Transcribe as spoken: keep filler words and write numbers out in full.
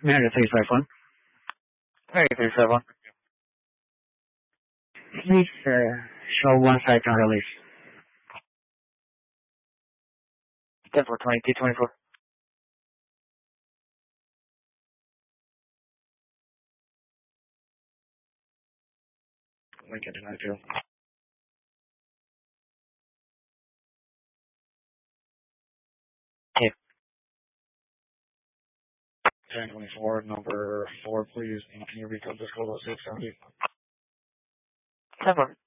America three five one. America three five one. Please uh, show one side on release. ten four twenty-two twenty-four. Lincoln to nine two. Okay. ten twenty-four, number four, please. And can you recode this code oh six seventy? ten four.